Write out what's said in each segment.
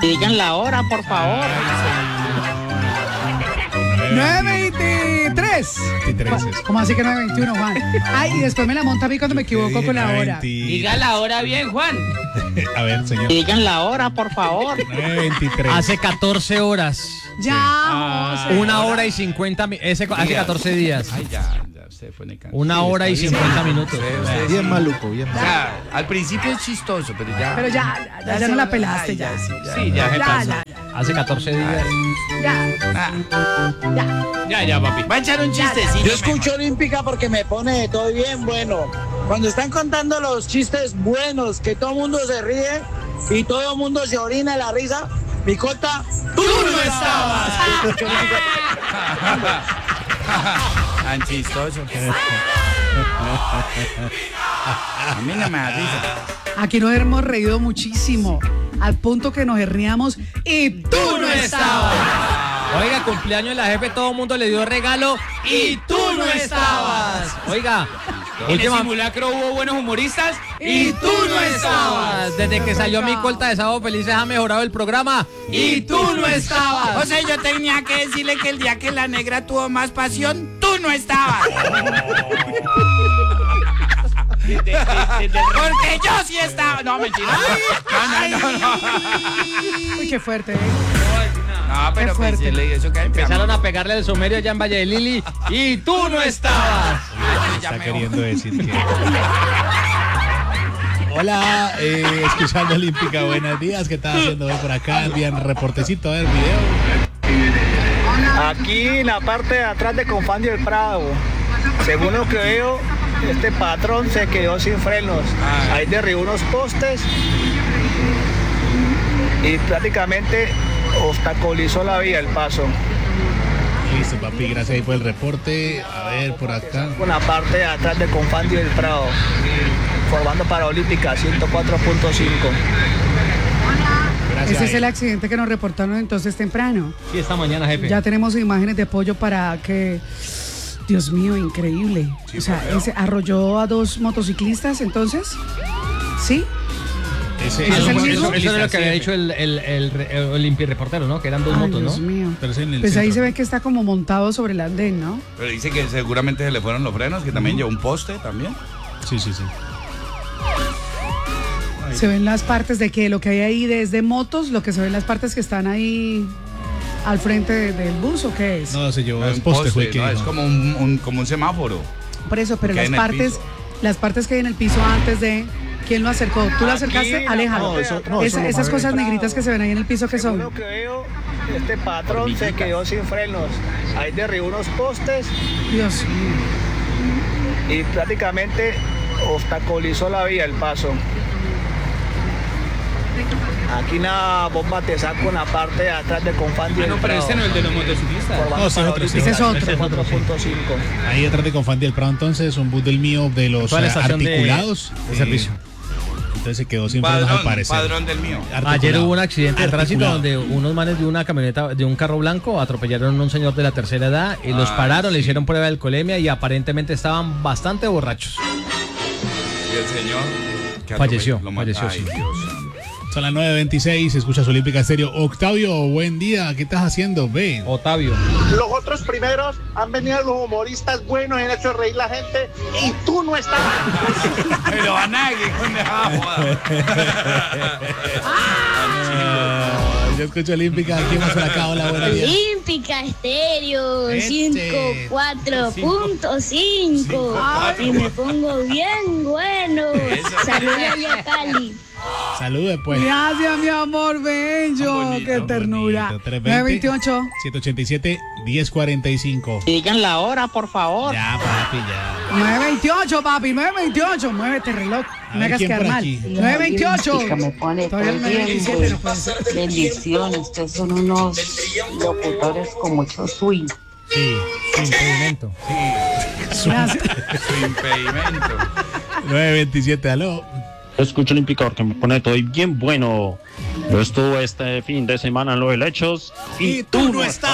Digan la hora, por favor. 9:23. ¿Cómo así que 9:21, Juan? Ay, y después me la monta a mí cuando me equivoco con la hora. Diga la hora bien, Juan. A ver, señor. Digan la hora, por favor. 9:23. Hace 14 horas. Ya, José. 1 hora y 50 hace 14 días. Ay, ya se fue en el 1 hora y 50 minutos. Bien maluco, bien maluco. Ya, al principio es chistoso, pero ya. Pero ya no la pelaste, ya. Sí, ya se pasó. Hace 14 días. Ya, papi. Va a echar un chistecito. Yo escucho Olímpica porque me pone todo bien bueno. Cuando están contando los chistes buenos, que todo el mundo se ríe y todo el mundo se orina de la risa, Picota, ¡tú no estabas! Tan chistoso. A mí no me da risa. Aquí nos hemos reído muchísimo, al punto que nos ríamos y tú no estabas. Oiga, cumpleaños de la jefe, todo el mundo le dio regalo y tú no estabas. Oiga, En el simulacro hubo buenos humoristas y tú no estabas. Desde que salió mi corta de Sábado Felices ha mejorado el programa y tú no estabas. O sea, yo tenía que decirle que el día que la negra tuvo más pasión, tú no estabas. Porque yo sí estaba. No, mentira. No. Uy, qué fuerte, No, pero Qué fuerte. pues, eso que Empezaron a pegarle el sumerio allá en Valle de Lili y tú no estabas. Está queriendo decir que... Hola, escuchando Olímpica, buenos días. ¿Qué estás haciendo hoy por acá? Envían reportecito, a ver, video. Aquí en la parte de atrás de Confandi del Prado, según lo que veo, este patrón se quedó sin frenos. Ahí derribó unos postes y prácticamente obstaculizó la vía, el paso. Listo, papi, gracias ahí por el reporte. A ver, por acá. Con la parte de atrás de Confandi del Prado, formando para Olímpica 104.5. Gracias. Ese es ahí. el accidente que nos reportaron entonces temprano. Sí, esta mañana, jefe. Ya tenemos imágenes de apoyo para que... Dios mío, increíble. Sí, o sea, fue feo. ese arrolló a 2 motociclistas, entonces. ¿Sí? Ese- ¿Es el Eso mismo? eso era lo que había dicho el Olympi reportero, ¿no? Que eran 2 Ay, motos, Dios ¿no? mío. Pero es en el Pues ahí centro. se ve que está como montado sobre el andén, ¿no? Pero dice que seguramente se le fueron los frenos, que también llevó un poste también. Sí. Se ven las partes de que lo que hay ahí desde motos, lo que se ven las partes que están ahí al frente del bus, ¿o qué es? No, se llevó Un el poste, fue que no, es dijo. como un semáforo. Por eso, pero que hay las en el partes, piso. las partes que hay en el piso antes de... ¿Quién lo acercó? ¿Tú lo acercaste? Aléjalo. No, eso Esas cosas negritas que se ven ahí en el piso, ¿qué Según son? lo que veo, este patrón se quedó sin frenos. Ahí derribó unos postes Dios mío. y prácticamente obstaculizó la vía, el paso. Aquí una bomba te saco en la parte de atrás de Confandi del No, pero Prado. este no es el de los motociclistas. Formando No, ese es para otro, Olímpica ese es otro. 4.5. Ahí detrás de Confandi del Prado, entonces, un bus del mío de los Toda la estación de- articulados. de servicio. Entonces se quedó sin frenos al parecer. Padrón del mío. Ayer Articulado. hubo un accidente de tránsito Articulado. donde unos manes de una camioneta, de un carro blanco, atropellaron a un señor de la tercera edad y los pararon, le hicieron prueba de alcoholemia y aparentemente estaban bastante borrachos. Y el señor que Falleció, lo mató. falleció, Ay, sí. Dios santo. Son las 9:26, escuchas Olímpica Estéreo. Octavio, buen día, ¿qué estás haciendo? Ve. Otavio. Los otros primeros han venido los humoristas buenos, han hecho reír la gente y tú no estás. Pero a nadie con Yo escucho Olímpica, aquí más por acá, hola, buenos días. Olímpica Estéreo Este. 104.5 y me pongo bien bueno. Saludos a Cali. Saludos, pues. Gracias, mi amor bello. Bonito, Qué ternura. bonito. 928. 787-1045. Digan la hora, por favor. Ya, papi, ya. 928, papi, 928. Muévete, reloj. No me ver, hagas ¿quién quedar por mal. aquí? 928. Me pone Todavía el todo bien, 927 no puede ser. bendiciones, ustedes son unos locutores con mucho swing. Sí, Sin impedimento. Gracias. Su impedimento. 927, aló. Escucho Olímpica porque me pone todo bien bueno. Yo estuve este fin de semana en los helechos Y tú no estás.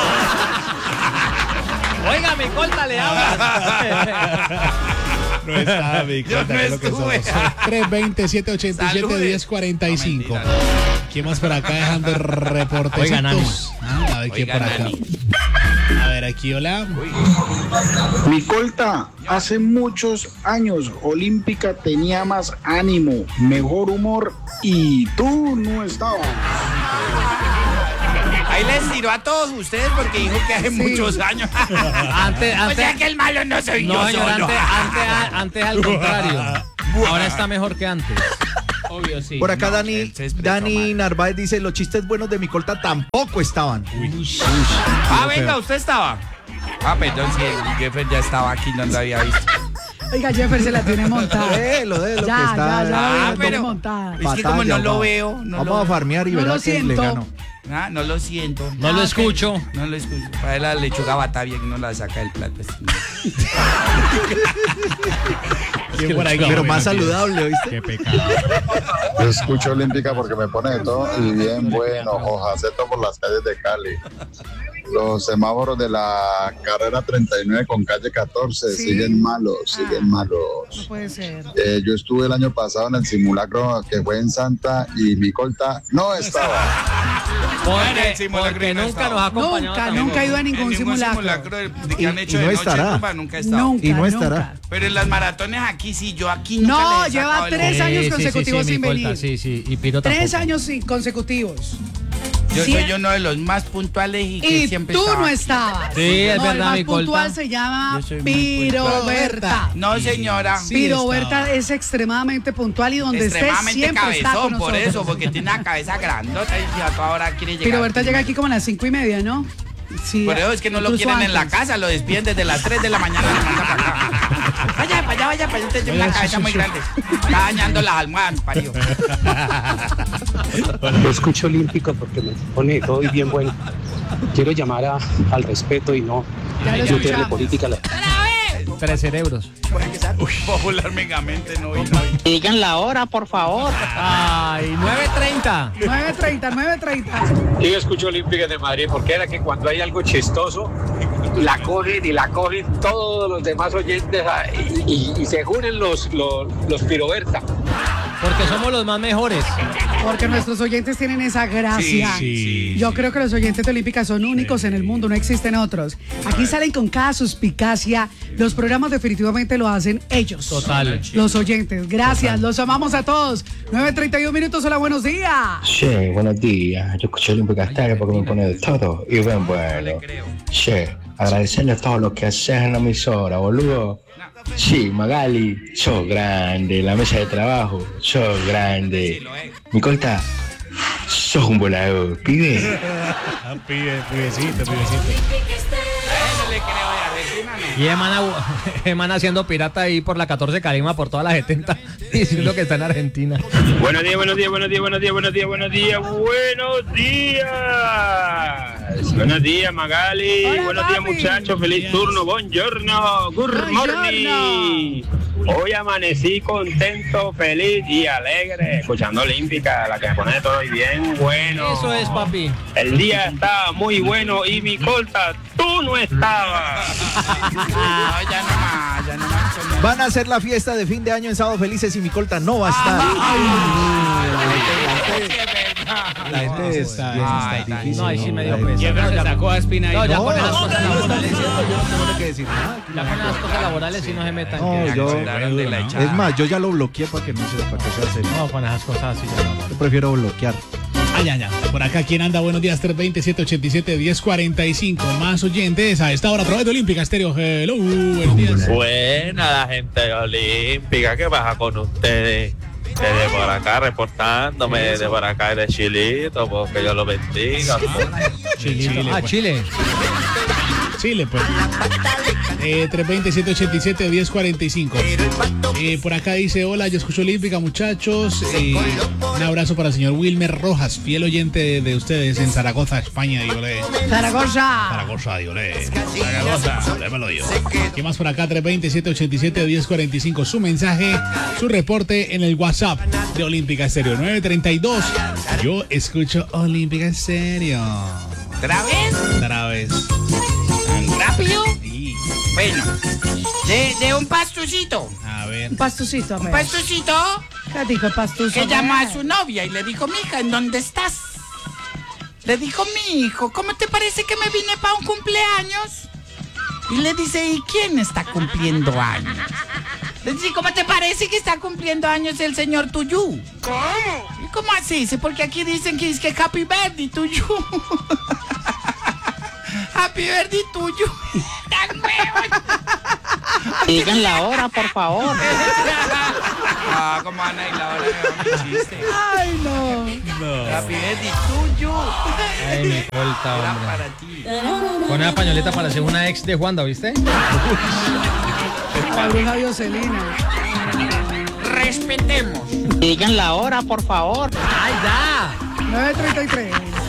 Oiga, mi corta le habla. No está, mi Yo cuenta, no que es lo que estuve. somos. 320-787-1045. No, mentira. ¿Quién más por acá dejando reportes? Oiga, Nani. A ver, ¿quién por acá? A ver, aquí, hola. Micolta, hace muchos años Olímpica tenía más ánimo, mejor humor y tú no estabas. Ahí les tiró a todos ustedes porque dijo que hace muchos años. O sea que el malo no soy yo. No, señor, solo. antes al contrario. Ahora está mejor que antes. Obvio, sí. Por acá No, Dani él se expresó mal. Narváez dice, los chistes buenos de Micolta tampoco estaban. Venga, usted estaba. Perdón, si el Jeffer ya estaba aquí, no lo había visto. Oiga, Jeffer se la tiene montada. Déjelo, Ya, que está. ya, la tiene pero- montada. Es que como no lo veo, no Vamos lo a farmear y No verá lo que le siento. gano. No lo siento. No lo escucho. No lo escucho. Para él la lechuga bata bien y no la saca del plato. ¿Quién por ahí? Pero más Buenos días. saludable, ¿oíste? Qué pecado. Yo escucho Olímpica porque me pone de todo y bien bueno. Hojaceto por las calles de Cali. Los semáforos de la carrera 39 con calle 14 ¿Sí? siguen malos, siguen malos. No puede ser. Yo estuve el año pasado en el simulacro que fue en Santa y Micolta no estaba. Porque nunca nos ha acompañado. Nunca ha ido a ningún simulacro. Que han hecho y no de noche estará. rumba, nunca he estado. Nunca, Y no nunca. estará. Pero en las maratones aquí sí, yo aquí nunca No, les he lleva sacado el 3 gol. años consecutivos sin Micolta, venir. Sí, y Piro 3 tampoco. años consecutivos. Yo Sí. soy uno de los más puntuales y que Y siempre tú estaba no aquí. estabas. Sí, es No, verdad, el más Micolta. puntual se llama Yo soy muy Piroberta. No, señora. Sí, Piroberta estaba. es extremadamente puntual y donde esté Extremadamente siempre está con cabezón, por nosotros. eso, porque tiene una cabeza grandota y si a toda hora quiere llegar. Piroberta llega aquí como a las 5:30, ¿no? Sí, Por eso es que no lo incluso quieren en la antes. casa, lo despiden desde las 3 de la mañana y lo mandan para acá. Vaya, usted tiene una cabeza muy grande. Está dañando las almohadas, parido. Yo escucho Olímpica porque me pone todo y bien bueno. Quiero llamar al respeto y no Ya lo Twitter de escuchamos. política. 3 cerebros. Popular megamente, no. Digan la hora, por favor. Ay, 9:30. 9:30. Yo escucho Olímpica de Madrid porque era que cuando hay algo chistoso, la cogen todos los demás oyentes y se unen los Piroberta. Porque somos los más mejores. Porque nuestros oyentes tienen esa gracia. Sí. Yo creo que los oyentes de Olímpica son únicos en el mundo, no existen otros. Aquí salen con cada suspicacia. Los programas definitivamente lo hacen ellos. Total. Los oyentes. Gracias, los amamos a todos. 9:31 minutos, hola, buenos días. Che, buenos días. Yo escucho Olímpica Estéreo porque me pone de todo y bien bueno. Che, agradecerle a todos los que hacen en la emisora, boludo. Sí, Magali, sos grande. La mesa de trabajo, sos grande. Micolta, sos un volador, pibe. Pibecito. Y Eman haciendo pirata ahí por la 14 Calima por toda la 70 diciendo que está en Argentina. Buenos días. Buenos días, Magali. Hola, buenos días, papi. muchachos. Feliz turno. Buongiorno. Good morning. Hoy amanecí contento, feliz y alegre. Escuchando Olímpica, la que me pone todo y bien bueno. Eso es, papi. El día estaba muy bueno y Micolta, tú no estabas. No, ya no más. Van a hacer la fiesta de fin de año en Sábado Felices y Micolta no va a estar. La gente está difícil. No, ahí sí me dio presa. Jeffer se sacó a Espina y No, ya No, con las no, cosas no, laborales. yo no tengo que decir nada. Ya con las cosas laborales sí no se metan. No, que- yo, de la echada. es más, yo ya lo bloqueé para que no se para que sea serio. No, con esas cosas así ya no. Yo prefiero bloquear. Ya. Por acá, ¿quién anda? Buenos días, 320-787-1045. Más oyentes a esta hora a través de Olímpica Estéreo. Hello, buenos días. Buena la gente de Olímpica, ¿qué pasa con ustedes? Desde por acá reportándome, desde por acá de Chilito, porque Dios lo bendiga. Chile. Chile, pues. 320-787-1045. Por acá dice, hola, yo escucho Olímpica, muchachos. Un abrazo para el señor Wilmer Rojas, fiel oyente de ustedes en Zaragoza, España. Dígole. Zaragoza. Dígole. Zaragoza, démelo yo. ¿Qué más por acá? 320-787-1045. Su mensaje, su reporte en el WhatsApp de Olímpica Estéreo. 932. Yo escucho Olímpica Estéreo. ¿Otra vez? ¿Rápido? Sí. Bueno, de un pastucito. A ver. Un pastucito, Un pastucito ¿Qué dijo Pastuso? Que llamó a su novia y le dijo, mija, ¿en dónde estás? Le dijo, mi hijo, ¿cómo te parece que me vine para un cumpleaños? Y le dice, ¿y quién está cumpliendo años? Le dice, ¿cómo te parece que está cumpliendo años el señor Tuyú? ¿Cómo? ¿Y cómo así? Dice, porque aquí dicen que es que Happy Birthday Tuyú. Happy Birthday Tuyú. ¡Tan huevón! Digan la hora, por favor. Ah, como Ana y la hora de mi chiste. Ay, no. Happy Birthday Tuyú. Ay, mi colta, Era hombre. para ti. Pone la pañoleta para ser una ex de Juanda, ¿viste? La bruja Dioselina. Respetemos. Digan la hora, por favor. ¡Ay, ya! 9:33.